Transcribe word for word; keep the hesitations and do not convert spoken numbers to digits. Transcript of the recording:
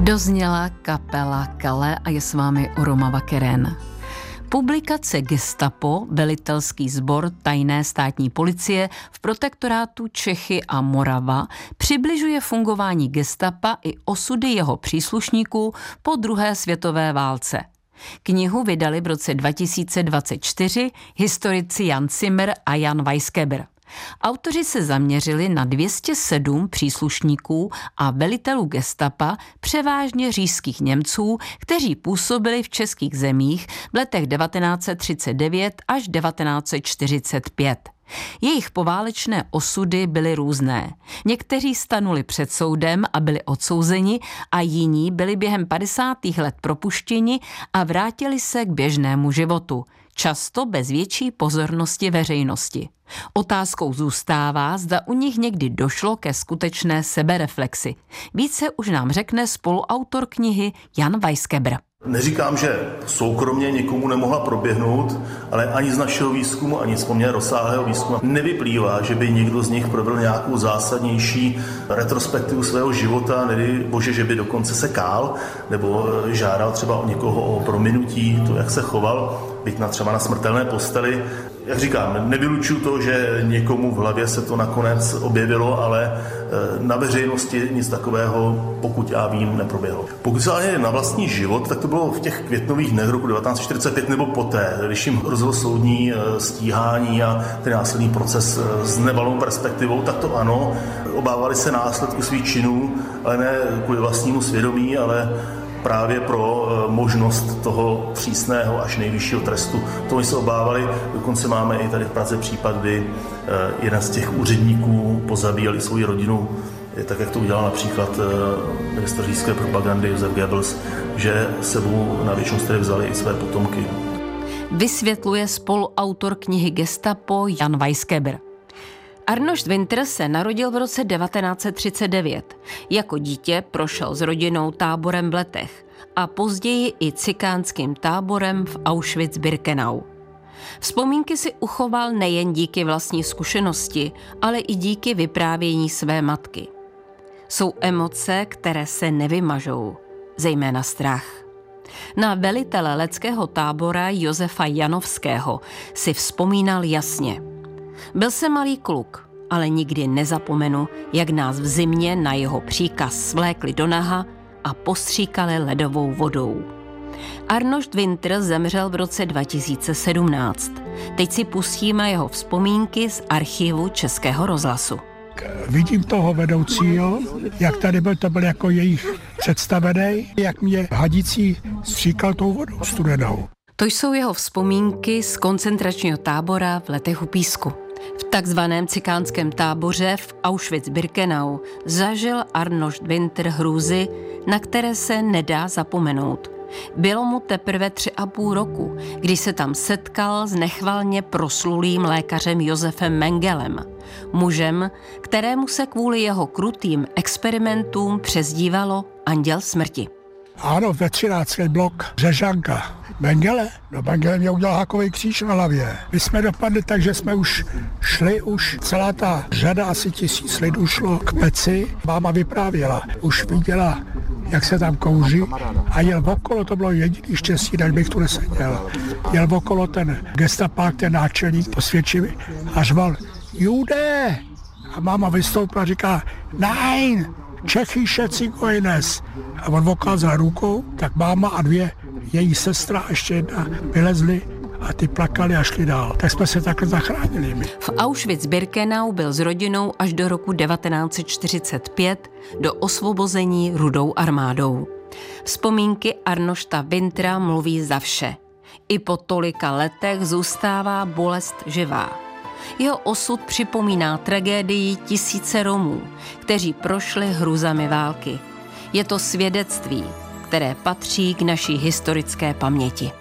Dozněla kapela Kale a je s vámi Roma Vakeren. Publikace Gestapo, velitelský sbor tajné státní policie v protektorátu Čechy a Morava, přibližuje fungování gestapa i osudy jeho příslušníků po druhé světové válce. Knihu vydali v roce dva tisíce dvacet čtyři historici Jan Zimmer a Jan Weisgeber. Autoři se zaměřili na dvě stě sedm příslušníků a velitelů gestapa, převážně říšských Němců, kteří působili v českých zemích v letech devatenáct set třicet devět až devatenáct set čtyřicet pět. Jejich poválečné osudy byly různé. Někteří stanuli před soudem a byli odsouzeni a jiní byli během padesátých let propuštěni a vrátili se k běžnému životu, často bez větší pozornosti veřejnosti. Otázkou zůstává, zda u nich někdy došlo ke skutečné sebereflexi. Více už nám řekne spoluautor knihy Jan Weisgeber. Neříkám, že soukromně někomu nemohla proběhnout, ale ani z našeho výzkumu, ani z poměrně rozsáhlého výzkumu nevyplývá, že by někdo z nich provedl nějakou zásadnější retrospektivu svého života, nedej bože, že by dokonce se kál, nebo žádal třeba o někoho o prominutí, to, jak se choval, byť na třeba na smrtelné posteli. Jak říkám, nevylučuju to, že někomu v hlavě se to nakonec objevilo, ale na veřejnosti nic takového, pokud já vím, neproběhlo. Pokud se ale na vlastní život, tak to bylo v těch květnových dnech roku devatenáct set čtyřicet pět nebo poté, když jim hrozilo soudní stíhání a ten následný proces s nevalnou perspektivou, tak to ano, obávali se následku svých činů, ale ne kvůli vlastnímu svědomí, ale právě pro možnost toho přísného až nejvyššího trestu. To oni se obávali, dokonce máme i tady v Praze případ, kdy jeden z těch úředníků pozabíjel svoji rodinu, tak jak to udělal například ministr říšské propagandy Josef Goebbels, že sebou na věčnost tedy vzali i své potomky. Vysvětluje spoluautor knihy Gestapo Jan Weisgeber. Arnošt Winter se narodil v roce devatenáct set třicet devět. Jako dítě prošel s rodinou táborem v Letech a později i cikánským táborem v Auschwitz-Birkenau. Vzpomínky si uchoval nejen díky vlastní zkušenosti, ale i díky vyprávění své matky. Jsou emoce, které se nevymažou, zejména strach. Na velitele leteckého tábora Josefa Janovského si vzpomínal jasně. Byl jsem malý kluk, ale nikdy nezapomenu, jak nás v zimě na jeho příkaz svlékli do naha a postříkali ledovou vodou. Arnošt Winter zemřel v roce dva tisíce sedmnáct. Teď si pustíme jeho vzpomínky z archivu Českého rozhlasu. Vidím toho vedoucího, jak tady byl, to byl jako jejich představený, jak mě hadící stříkal tou vodou studenou. To jsou jeho vzpomínky z koncentračního tábora v Letech u Písku. V takzvaném cikánském táboře v Auschwitz-Birkenau zažil Arnošt Winter hrůzy, na které se nedá zapomenout. Bylo mu teprve tři a půl roku, když se tam setkal s nechvalně proslulým lékařem Josefem Mengelem, mužem, kterému se kvůli jeho krutým experimentům přezdívalo Anděl smrti. Ano, ve třináctý blok Řežanka. Mengele? No Mengele mě udělal hákový kříž na hlavě. My jsme dopadli tak, že jsme už šli, už celá ta řada, asi tisíc lidí šlo k peci. Máma vyprávěla, už viděla, jak se tam kouří a jel okolo, to bylo jediný štěstí, tak bych tu neseděl. Jel okolo ten gestapák, ten náčelník posvědčivý a řval, Jude! A máma vystoupila a říká, nein! Čechische Zigeuners. A on ukázal rukou, tak máma a dvě její sestra a ještě jedna vylezli a ty plakali a šli dál. Tak jsme se takhle zachránili my. V Auschwitz-Birkenau byl s rodinou až do roku devatenáct set čtyřicet pět do osvobození Rudou armádou. Vzpomínky Arnošta Wintera mluví za vše. I po tolika letech zůstává bolest živá. Jeho osud připomíná tragédii tisíce Romů, kteří prošli hrůzami války. Je to svědectví, které patří k naší historické paměti.